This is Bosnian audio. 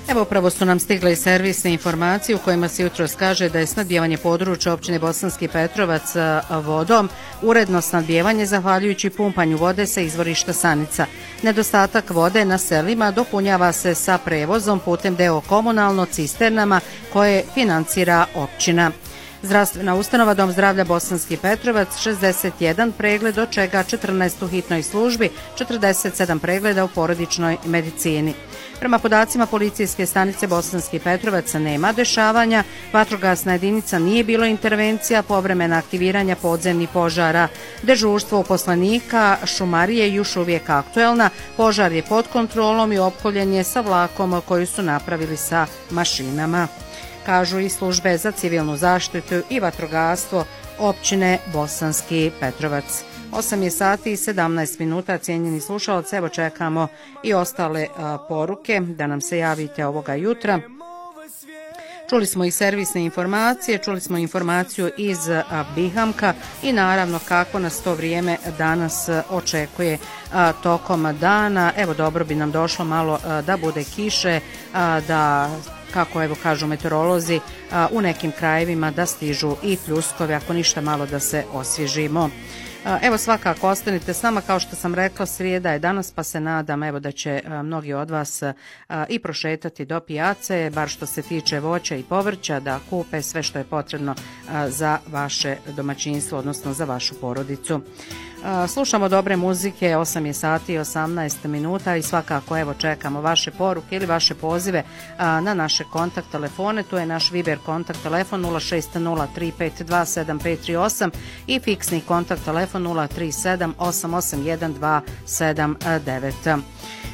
Evo upravo su nam stigle i servisne informacije u kojima se jutros kaže da je snadbijevanje područja općine Bosanski Petrovac vodom uredno snadbijevanje zahvaljujući pumpanju vode sa izvorišta Sanica. Nedostatak vode na selima dopunjava se sa prevozom putem deo komunalno cisternama koje financira općina. Zdravstvena ustanova Dom zdravlja Bosanski Petrovac 61 pregled, od čega 14 u hitnoj službi, 47 pregleda u porodičnoj medicini. Prema podacima policijske stanice Bosanski Petrovac nema dešavanja, vatrogasna jedinica nije bilo intervencija, povremena aktiviranja podzemnih požara. Dežurstvo uposlenika šumarije još uvijek aktuelna, požar je pod kontrolom i opkoljen je sa vlakom koju su napravili sa mašinama, kažu i službe za civilnu zaštitu i vatrogastvo općine Bosanski Petrovac. 8 je sati i 17 minuta, cijenjeni slušalci, evo čekamo i ostale poruke da nam se javite ovoga jutra. Čuli smo i servisne informacije, čuli smo informaciju iz Bihamka i naravno kako nas to vrijeme danas očekuje tokom dana. Evo dobro bi nam došlo malo da bude kiše, da kako evo kažu meteorolozi, u nekim krajevima da stižu i pljuskovi, ako ništa malo da se osvježimo. Evo svakako ostanite s nama, kao što sam rekla, srijeda je danas, pa se nadam evo da će mnogi od vas i prošetati do pijace, bar što se tiče voća i povrća, da kupe sve što je potrebno za vaše domaćinstvo, odnosno za vašu porodicu. Slušamo dobre muzike, 8 je sati i 18 minuta i svakako evo čekamo vaše poruke ili vaše pozive na naše kontakt telefone. Tu je naš Viber kontakt telefon 060352758 i fiksni kontakt telefon 037881279.